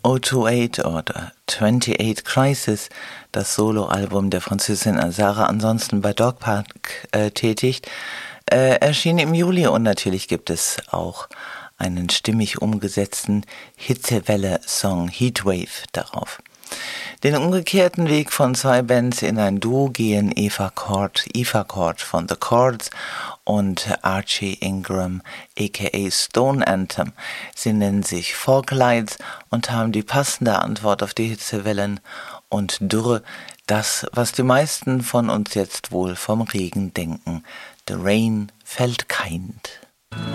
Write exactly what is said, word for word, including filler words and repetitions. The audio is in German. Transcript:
null acht oder acht Crisis, das Soloalbum der Französin Sarah ansonsten bei Dog Park äh, tätigt, äh, erschien im Juli und natürlich gibt es auch einen stimmig umgesetzten Hitzewelle-Song Heatwave darauf. Den umgekehrten Weg von zwei Bands in ein Duo gehen Eva Cord, Eva Cord von The Chords und Archie Ingram aka Stone Anthem. Sie nennen sich Folklights und haben die passende Antwort auf die Hitzewellen und Dürre, das, was die meisten von uns jetzt wohl vom Regen denken. The rain fällt kind.